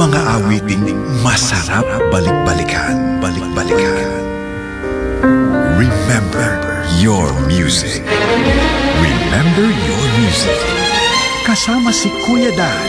Mga awiting masarap balik-balikan. Remember your music. Remember your music. Kasama si Kuya Dan.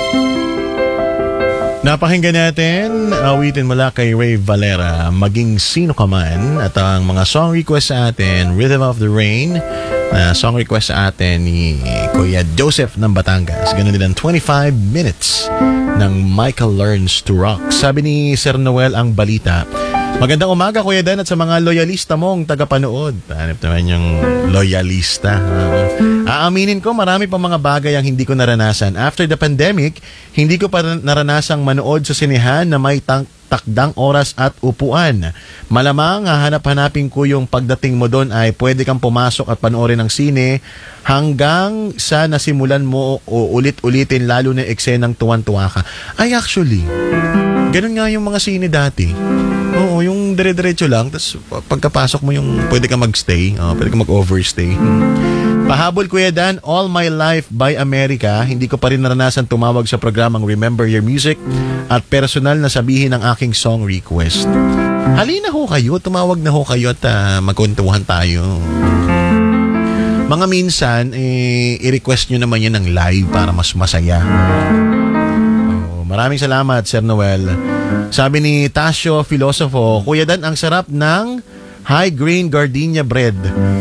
Napakinggan natin awitin mula kay Ray Valera, Maging Sino Ka Man, at ang mga song request sa atin, Rhythm of the Rain, song request sa atin ni Kuya Joseph ng Batangas. Ganun din ang 25 minutes ng Michael Learns to Rock. Sabi ni Sir Noel ang balita, magandang umaga Kuya Dan at sa mga loyalista mong tagapanood. Hanip naman yung loyalista. Aaminin ko, marami pa mga bagay ang hindi ko naranasan. After the pandemic, hindi ko pa naranasang manood sa sinehan na may takdang oras at upuan. Malamang hahanap-hanapin ko yung pagdating mo doon ay pwede kang pumasok at panoorin ng sine hanggang sa nasimulan mo o ulit-ulitin lalo na eksenang tuwan-tuwa ka. Ay actually, ganun nga yung mga sine dati. Oo, yung dire-diretso lang, tapos pagkapasok mo yung pwede ka magstay, pwede ka mag-overstay. Pahabol Kuya Dan, All My Life by America, hindi ko pa rin naranasan tumawag sa programang Remember Your Music at personal na sabihin ang aking song request. Halina ho kayo, tumawag na ho kayo at magkwentuhan tayo. Mga minsan, i-request nyo naman yan ng live para mas masaya. Maraming salamat, Sir Noel. Sabi ni Tasio Filosofo, Kuya Dan, ang sarap ng high grain gardenia bread.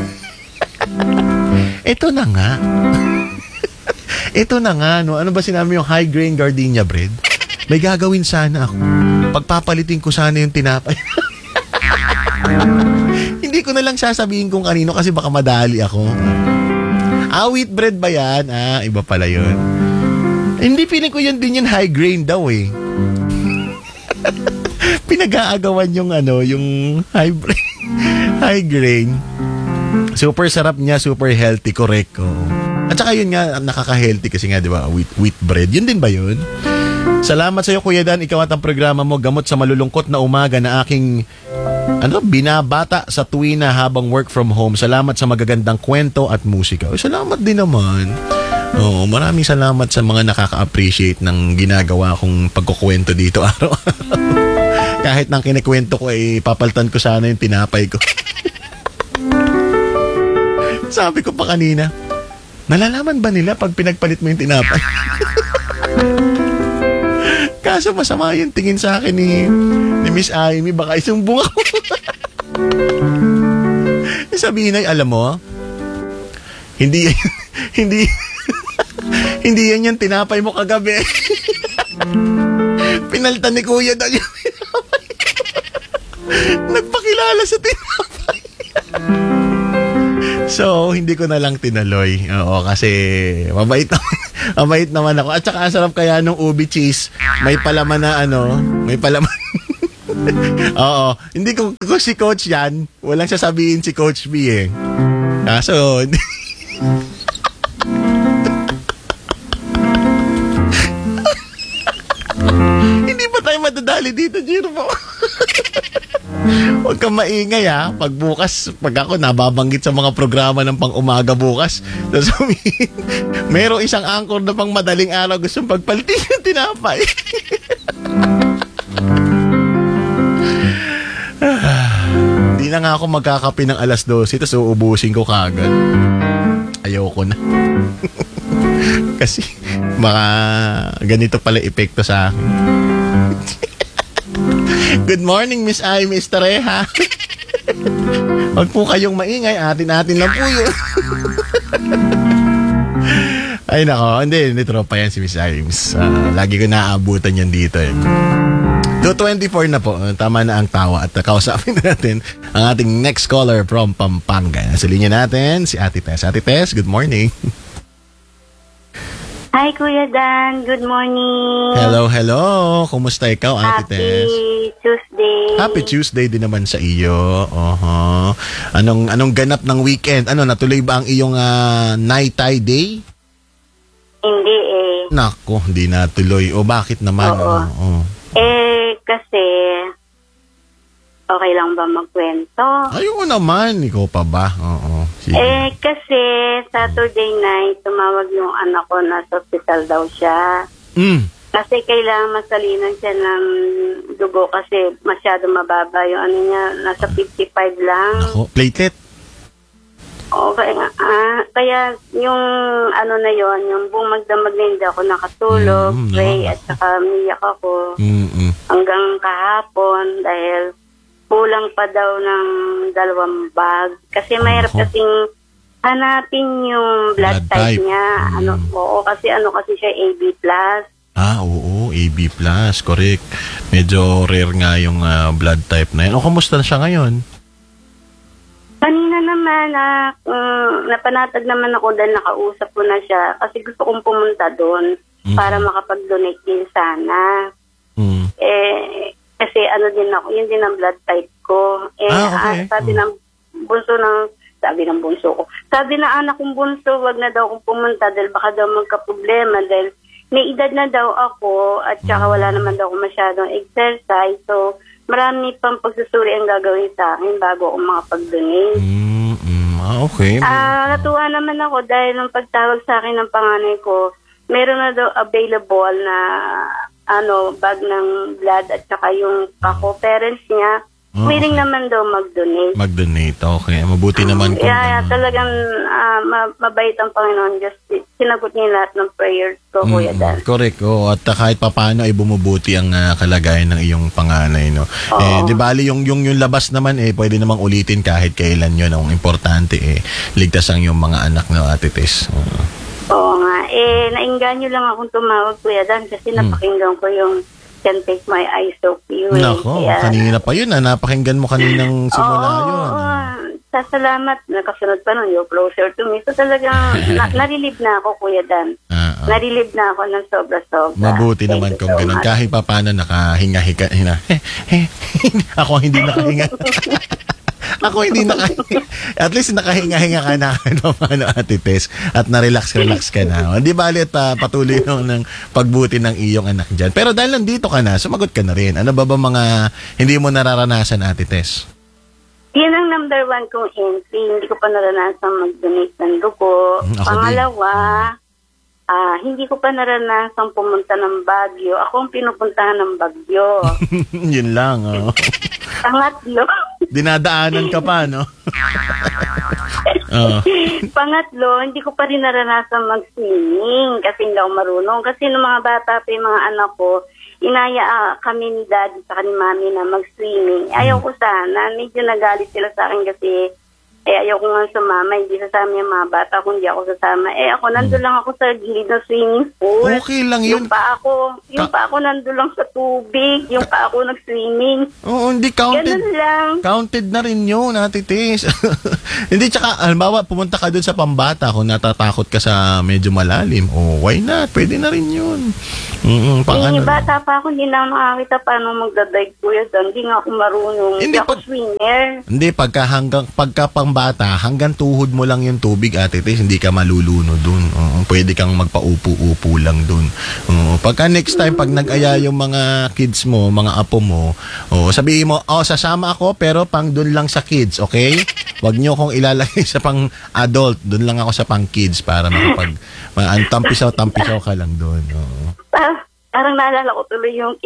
Ito na nga. Ito na nga, no? Ano ba sinabi yung high grain gardenia bread? May gagawin sana ako. Pagpapalitin ko sana yung tinapay. Hindi ko na lang sasabihin kung kanino kasi baka madali ako. Wheat bread ba yan? Iba pala yun. Hindi, piling ko yun din yung high grain daw eh. Pinag-aagawan yung yung high grain. Super sarap niya, super healthy, correct. At saka yun nga, nakaka-healthy kasi nga, di ba, wheat bread. Yun din ba yun? Salamat sa iyo, Kuya Dan. Ikaw at ang programa mo, gamot sa malulungkot na umaga na aking binabata sa tuwina habang work from home. Salamat sa magagandang kwento at musika. Salamat din naman. Maraming salamat sa mga nakaka-appreciate ng ginagawa kong pagkukwento dito araw-araw. Kahit nang kinikwento ko, papaltan ko sana yung tinapay ko. Sabi ko pa kanina, nalalaman ba nila pag pinagpalit mo yung tinapay? Kaso masama yung tingin sa akin ni Miss Amy, baka isumbong ako. Sabihin ay, alam mo, hindi yan yung tinapay mo kagabi. Pinaltan ni Kuya daw yung tinapay. Nagpakilala sa tinapay. So, hindi ko na lang tinaloy. Oo, kasi mabait naman ako. At saka ang sarap kaya nung ubi cheese. May palaman na may palaman. Oo, hindi ko si Coach yan. Walang sasabihin si Coach B eh. Kaso, hindi pa tayo madadali dito, Jirbo. Huwag kang maingay pag ako nababanggit sa mga programa ng pang-umaga bukas, tapos merong isang anchor na pang madaling araw gustong pagpalitin yung tinapay. Hindi na nga ako magkakape ng alas 12, tapos uubusin ko kagad. Ayoko na. Kasi baka ganito pala epekto sa akin. Good morning, Miss I, Miss Tareha. Huwag po kayong maingay, atin-atin lang po yun. Ay nako, hindi tropa yan si Miss Imes. Lagi ko naaabutan yan dito eh. 2:24 na po, tama na ang tawa at kausapin natin ang ating next caller from Pampanga. Sa linya natin, si Ate Tess. Ate Tess, good morning. Hi, Kuya Dan. Good morning. Hello. Kumusta ikaw, Ate Tess? Happy Tuesday. Happy Tuesday din naman sa iyo. Anong ganap ng weekend? Natuloy ba ang iyong night tie day? Hindi eh. Nako, hindi natuloy. O bakit naman? Oo. Kasi okay lang ba magkwento? Ayoko naman. Ikaw pa ba? Oo. Sige. Kasi Saturday night, tumawag yung anak ko na sa hospital daw siya. Kasi kailangan masalinan siya ng dugo kasi masyado mababa yung ano niya, nasa 55 lang. Ako, platelet. Okay nga. Kaya yung ano na yon, yung buong magdamag na hindi ako nakatulog, pray at saka umiyak ako hanggang kahapon dahil kulang pa daw ng 2 bag. Kasi mahirap kasing hanapin yung blood type niya. Kasi siya AB+. Oo, AB+, correct. Medyo rare nga yung blood type na yan. O, kumusta na siya ngayon? Kanina naman, napanatag naman ako dahil nakausap ko na siya kasi gusto kong pumunta doon para makapag-donate din sana. Kasi ano din ako, yun din ang blood type ko. Okay. Sabi ng bunso ko. Sabi na anak kong bunso, wag na daw akong pumunta dahil baka daw magka-problema dahil may edad na daw ako at saka wala naman daw ako masyadong exercise. So, marami pang pagsusuri ang gagawin sa akin bago ako makapag-donate. Okay. Natuwa naman ako dahil nung pagtawag sa akin ng panganay ko, meron na daw available na bag ng blood at saka yung parents niya, willing naman daw mag-donate. Mag-donate, okay. Mabuti naman kung talagang mabait ang Panginoon. Just sinagot niya lahat ng prayers ko, Kuya Dan. Correct. At kahit papaano ay bumubuti ang kalagayan ng iyong panganay, no. Di bali yung labas naman pwede namang ulitin kahit kailan yun. Ang importante ligtas ang iyong mga anak na Ate Tess. Oo nga. Nainganyo lang akong tumawag, Kuya Dan, kasi napakinggan ko yung Can't Take My Eyes Off You. Nako, kanina pa yun. Napakinggan mo kaninang simula yun. Salamat. Nakasunod pa nun, You're Closer to Me. So talagang narilib na ako, Kuya Dan. Narilib na ako ng sobra-sobra. Mabuti naman kung ganun. Kahit pa paano nakahinga-higa. Ako hindi nakahinga. Ako hindi nakahinga. At least nakahinga-hinga ka na Ate Tess, at na-relax ka na. Di bali at patuloy ng pagbuti ng iyong anak dyan. Pero dahil nandito ka na, sumagot ka na rin. Ano ba mga hindi mo nararanasan, Ate Tess? Yan ang number 1 kong entry. Hindi ko pa naranasan mag-donate ng dugo. Pangalawa, hindi ko pa naranasan pumunta ng Baguio. Ako ang pinupuntahan ng Baguio. Yun lang, Pangatlo. Dinadaanan ka pa, no? Pangatlo, hindi ko pa rin naranasan mag-swimming kasi hindi ako marunong. Kasi nung mga bata pa yung mga anak ko, inaya kami ni daddy sa ni mami na mag-swimming. Ayaw ko sana. Medyo nagalit sila sa akin kasi ayaw ko nga sumama. Hindi sasama yung mga bata kung hindi ako sasama. Ako nandun lang ako sa gilid ng swimming pool. Okay lang yun. Yung pa ako nandun lang sa tubig. Yung pa ako nag-swimming. Oo, hindi counted. Ganun lang. Counted na rin yun, Ate Tess. Hindi, tsaka, halimbawa, pumunta ka dun sa pambata kung natatakot ka sa medyo malalim. Why not? Pwede na rin yun. Bata pa ako, hindi na makakita paano magdadive, Kuya Dan. Hindi nga ako marunong. Hindi ako swimmer. Hindi, pagka pambata, hanggang tuhod mo lang yung tubig, Ate Tess, hindi ka malulunod dun. Pwede kang magpaupo-upo lang dun. Pagka next time, pag nag-aya yung mga kids mo, mga apo mo, sabihin mo, sasama ako, pero pang dun lang sa kids, okay? Wag nyo kong ilalagay sa pang adult. Dun lang ako sa pang kids para tampisaw ka lang dun. Parang naalala ko tuloy yung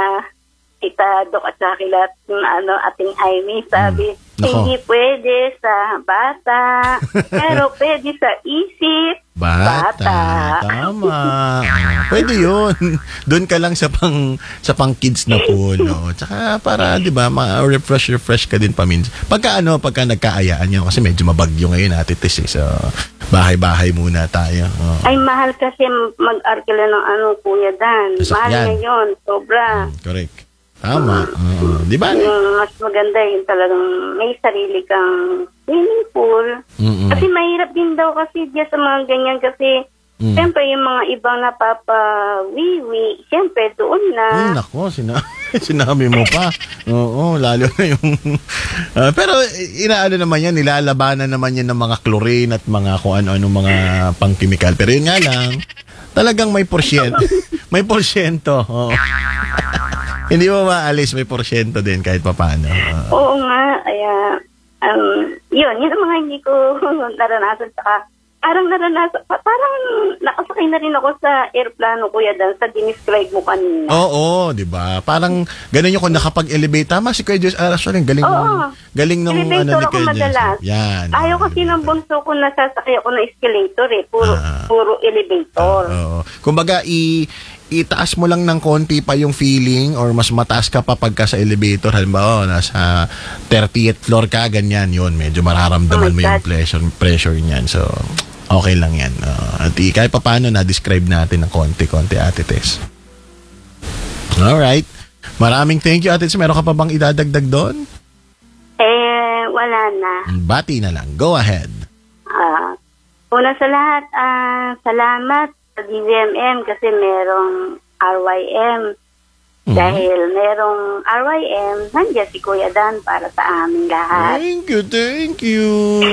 kita Dok at saka kila ating Amy. Sabi, hindi pwede sa bata, pero pwede sa isip. Bata. Tama. Pwede yun. Doon ka lang sa pang kids na pool, no? Tsaka para, di ba, refresh ka din paminsan. Pagka nagkaayaan nyo, kasi medyo mabagyo ngayon, Ate Tess, so bahay-bahay muna tayo. Ay, mahal kasi mag-arkila ng Kuya Dan. Mahal ngayon, sobra. Correct. Tama. Di ba? Mas maganda yun talagang may sarili kang swimming pool. Kasi mahirap din daw kasi diyan sa mga ganyan kasi siyempre yung mga ibang napapa-wiwi, siyempre doon na. Nako, sinabi mo pa. Oo, lalo na yung pero inaano naman yan, nilalabanan naman yan ng mga chlorine at mga kung ano-ano mga pang-chemical. Pero yun nga lang, talagang may porsyento. May porsyento. Hindi mo maalis, may porsyento din kahit papaano. Oo nga, kaya yun ang mga hindi ko naranasan. Saka parang naranasan, parang nakasakay na rin ako sa airplano, Kuya Dan, sa dinescribe mo kanina. Oo, di ba? Parang ganun yung kung nakapag-elevate. Tama si Kuya Jess. Actually, galing nung ano ni Kuya Jess. Yan. Ayaw kasi ng bunso ko nasasakay ako na escalator eh. Puro elevator. Oo. Kumbaga, itaas mo lang ng konti pa yung feeling or mas mataas ka pa pagka sa elevator. Halimbawa, nasa 30th floor ka, ganyan yun. Medyo mararamdaman mo yung pressure niyan. So, okay lang yan. At kahit pa paano na-describe natin ng konti-konti, Ate Tess. Alright. Maraming thank you, Ate Tess. Meron ka pa bang idadagdag doon? Wala na. Bati na lang. Go ahead. Una sa lahat, salamat sa DZMM kasi merong RYM. Dahil merong RYM, nandiyan si Kuya Dan para sa aming lahat. Thank you.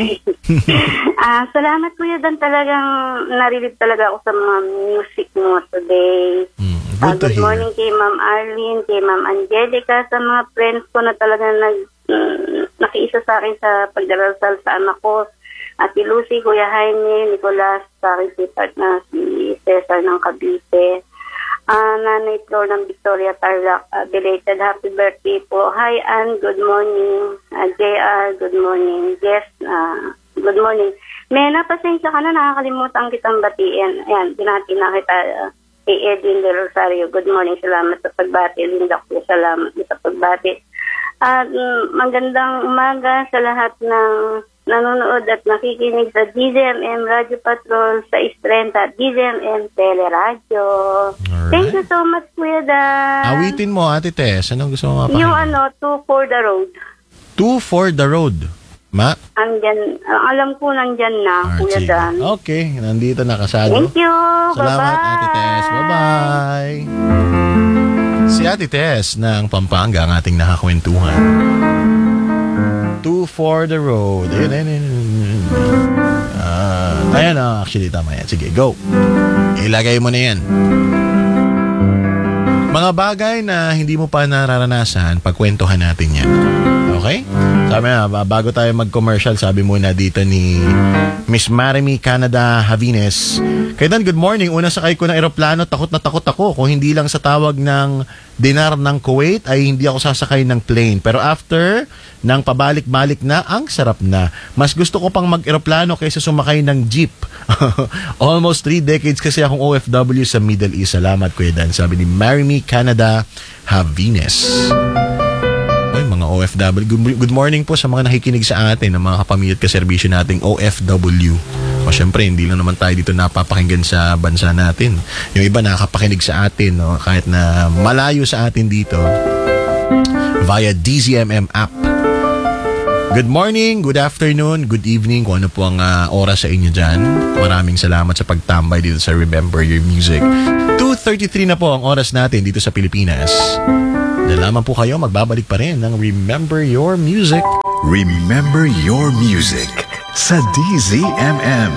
Salamat Kuya Dan, talagang narilip talaga ako sa mga music mo today. Good morning kay Ma'am Arlene, kay Ma'am Angelica, sa mga friends ko na talagang nakiisa sa akin sa pagdarasal sa anak ko. Ate Lucy, Kuya Jaime, Nicolas, sa akin si partner si Cesar ng Cavite. Nanay Flor ng Victoria Tarlac, belated happy birthday po. Hi Ann, good morning. JR, good morning. Yes, good morning. Mena, pasensya ka na, nakakalimutan kitang batiin. Ayan, binati na kita kay Edwin de Rosario. Good morning, salamat sa pagbati. Linda ko, salamat sa pagbati. At magandang umaga sa lahat ng nanonood at nakikinig sa DZMM Radio Patrol sa Istrenta, DZMM Teleradyo. Alright. Thank you so much, Kuya Dan. Awitin mo, Ate Tess. Anong gusto mo mapakinggan? Yung 2 for the road. 2 for the road. Ma? Andyan, alam ko nandyan na, Kuya Dan. Okay, nandito na kasado. Thank you. Salamat, bye-bye. Ate Tess. Bye-bye. Si Ate Tess ng Pampanga ang ating nakakwentuhan. 2 for the road. Ayan na. Actually, tama yan. Sige, go. Ilagay mo na yan. Mga bagay na hindi mo pa nararanasan, pagkwentuhan natin yan. Okay? Sabi na, bago tayo mag-commercial, sabi muna dito ni Miss Marimi Canada Havines. Kaya Dan, good morning. Una sakay ko ng eroplano, takot na takot ako. Kung hindi lang sa tawag ng dinar ng Kuwait, ay hindi ako sasakay ng plane. Pero after, nang pabalik-balik na, ang sarap na. Mas gusto ko pang mag-eroplano kaysa sumakay ng jeep. Almost 3 decades kasi akong OFW sa Middle East. Salamat, Kuya Dan. Sabi ni Marimi Canada Havines. Ay, mga OFW. Good morning po sa mga nakikinig sa atin, ng mga kapamilya at kaserbisyo nating OFW. O syempre, hindi lang naman tayo dito napapakinggan sa bansa natin. Yung iba nakakapakinig sa atin, no? Kahit na malayo sa atin dito, via DZMM app. Good morning, good afternoon, good evening, kung ano po ang oras sa inyo dyan. Maraming salamat sa pagtambay dito sa Remember Your Music. 2:33 na po ang oras natin dito sa Pilipinas. Dalaman po kayo, magbabalik pa rin ng Remember Your Music. Remember Your Music sa DZMM.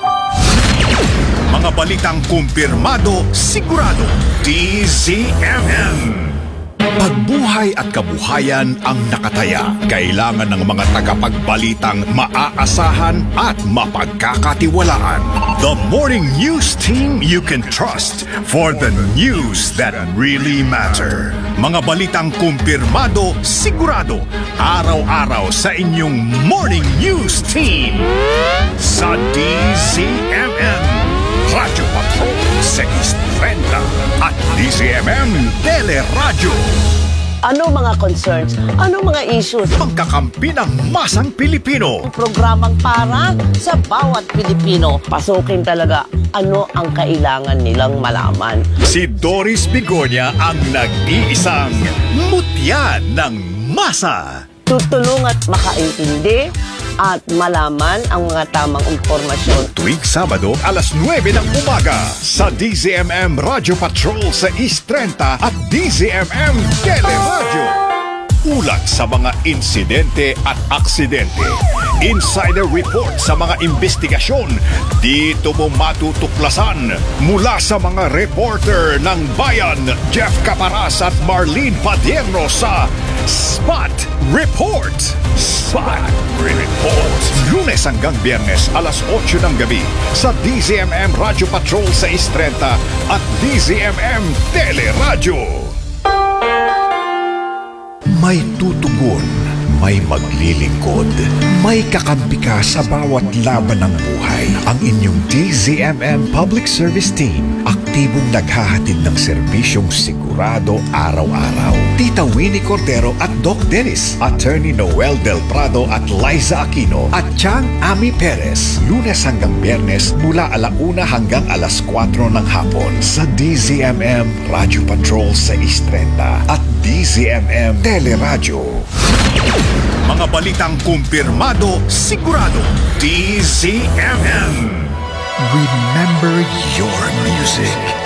Mga balitang kumpirmado, sigurado, DZMM. Pagbuhay at kabuhayan ang nakataya. Kailangan ng mga tagapagbalitang maaasahan at mapagkakatiwalaan. The morning news team you can trust for the news that really matter. Mga balitang kumpirmado, sigurado, araw-araw sa inyong morning news team. Sa DZMM, Radyo Patrol sa Istrenta at DZMM Teleradyo. Ano mga concerns? Ano mga issues? Pagkakampi ng masang Pilipino. Programang para sa bawat Pilipino. Pasukin talaga ano ang kailangan nilang malaman. Si Doris Bigonya ang nag-iisang mutya ng masa. Tutulong at makaintindi at malaman ang mga tamang impormasyon. Tuwing Sabado, alas 9 ng umaga sa DZMM Radio Patrol sa Istrenta at DZMM Teleradyo. Ulat sa mga insidente at aksidente. Insider report sa mga investigasyon. Dito mo matutuklasan mula sa mga reporter ng Bayan, Jeff Caparas at Marlene Padierno sa Spot Report. Spot Report. Lunes hanggang Biyernes, alas 8 ng gabi sa DZMM Radio Patrol sa Istrenta at DZMM Teleradyo. May tutugon, may maglilingkod, may kakampi ka sa bawat laban ng buhay. Ang inyong DZMM Public Service Team, aktibong naghahatid ng serbisyong sigurado araw-araw. Tita Winnie Cordero at Doc Dennis, Attorney Noel Del Prado at Liza Aquino at Chang Ami Perez. Lunes hanggang Biyernes mula 1:00 hanggang 4:00 ng hapon sa DZMM Radio Patrol sa Istrenta at DZMM Teleradyo. Mga balitang kumpirmado, sigurado. DZMM. Remember your music.